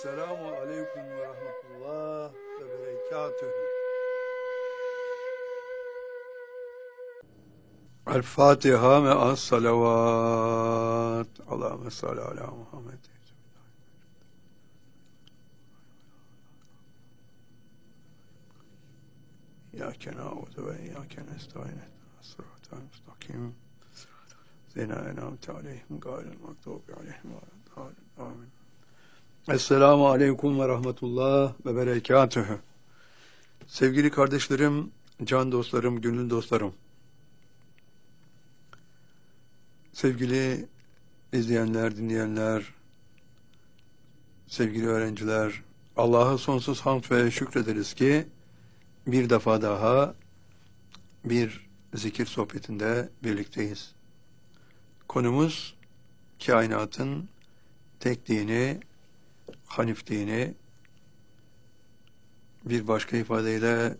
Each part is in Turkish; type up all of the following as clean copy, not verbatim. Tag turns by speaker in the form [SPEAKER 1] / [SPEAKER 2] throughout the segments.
[SPEAKER 1] Selamun Aleyküm ve Rahmetullah ve Berekatühü. El Fatiha ve as salavat. Allahümme salli ala Muhammed. İyyâke na'budu ve iyyâke nestaîn. Sıratal müstakim. Zina en'amte aleyhim gâyril mağdûbi aleyhim ve lâddâllîn. Amin. Esselamu Aleyküm ve Rahmetullah ve Berekatühü. Sevgili kardeşlerim, can dostlarım, gönül dostlarım, sevgili izleyenler, dinleyenler, sevgili öğrenciler, Allah'a sonsuz hamd ve şükrederiz ki bir defa daha bir zikir sohbetinde birlikteyiz. Konumuz kainatın tek dini, Hanif dini, bir başka ifadeyle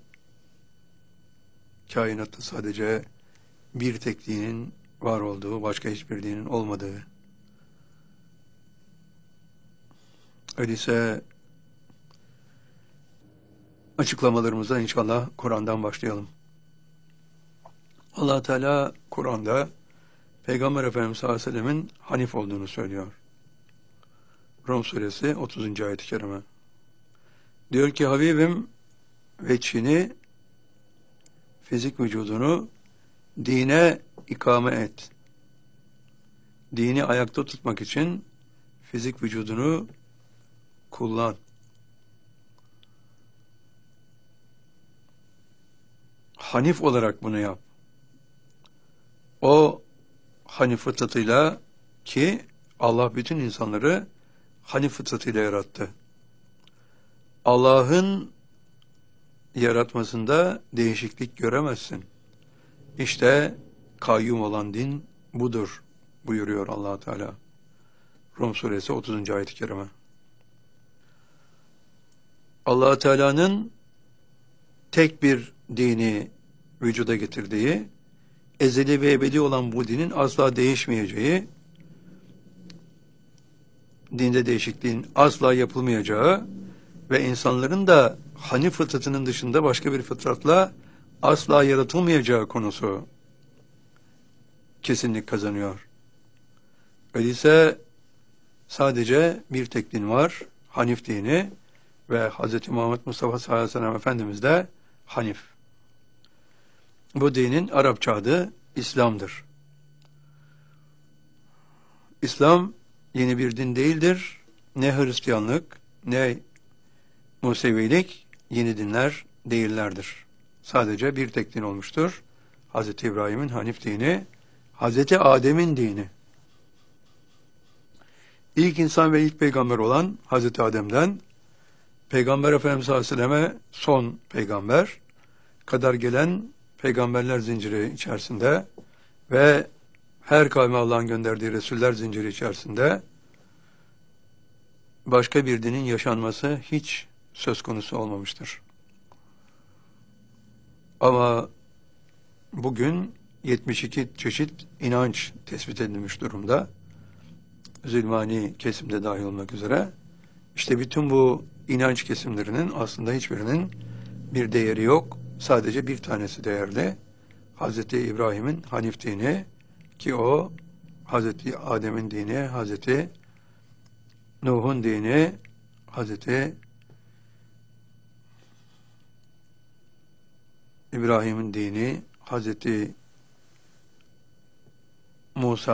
[SPEAKER 1] kainatta sadece bir tek dinin var olduğu, başka hiçbir dinin olmadığı. Öyleyse açıklamalarımıza inşallah Kur'an'dan başlayalım. Allah Teala Kur'an'da Peygamber Efendimiz sallallahu aleyhi ve sellemin Hanif olduğunu söylüyor. Rum suresi 30. ayet-i kerime. Diyor ki Habibim veçhini, fizik vücudunu dine ikame et. Dini ayakta tutmak için fizik vücudunu kullan. Hanif olarak bunu yap. O Hanif fıtratıyla ki Allah bütün insanları Hanif fıtratıyla yarattı. Allah'ın yaratmasında değişiklik göremezsin. İşte kayyum olan din budur buyuruyor Allah Teala. Rum suresi 30. ayet-i kerime. Allah Teala'nın tek bir dini vücuda getirdiği, ezeli ve ebedi olan bu dinin asla değişmeyeceği, dinde değişikliğin asla yapılmayacağı ve insanların da Hanif fıtratının dışında başka bir fıtratla asla yaratılmayacağı konusu kesinlik kazanıyor. Öyleyse sadece bir tek din var, Hanif dini ve Hz. Muhammed Mustafa sallallahu aleyhi ve sellem Efendimiz de Hanif. Bu dinin Arapça adı İslam'dır. İslam yeni bir din değildir. Ne Hristiyanlık, ne Musevilik yeni dinler değillerdir. Sadece bir tek din olmuştur. Hz. İbrahim'in Hanif dini, Hz. Adem'in dini. İlk insan ve ilk peygamber olan Hz. Adem'den Peygamber Efendimiz sallallahu aleyhi ve selleme son peygamber kadar gelen peygamberler zinciri içerisinde ve her kavme Allah'ın gönderdiği Resuller zinciri içerisinde başka bir dinin yaşanması hiç söz konusu olmamıştır. Ama bugün 72 çeşit inanç tespit edilmiş durumda. Zülmani kesimde dahil olmak üzere. İşte bütün bu inanç kesimlerinin aslında hiçbirinin bir değeri yok. Sadece bir tanesi değerli. Hz. İbrahim'in Hanif dini ki o Hz. Adem'in dini, Hz. Nuh'un dini, Hz. İbrahim'in dini, Hz. Musa